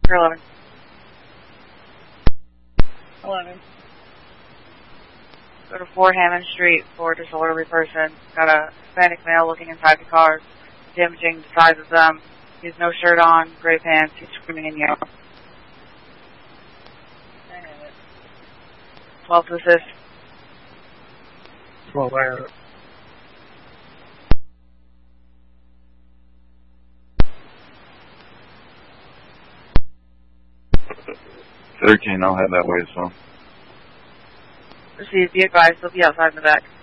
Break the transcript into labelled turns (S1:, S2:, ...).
S1: Parker 11. 11. Go to 4 Hammond Street for a disorderly person. Got a Hispanic male looking inside the car, damaging the size of them. He has no shirt on, gray pants, he's screaming and yelling. 12 to assist.
S2: 12 out.
S3: $13, I'll head that way as well.
S1: Received, be advised, they'll be outside in the back.